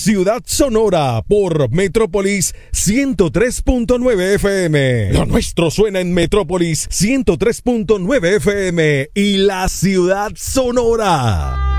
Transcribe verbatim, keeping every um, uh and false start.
Ciudad Sonora por Metrópolis ciento tres punto nueve F M. Lo nuestro suena en Metrópolis ciento tres punto nueve F M y la Ciudad Sonora.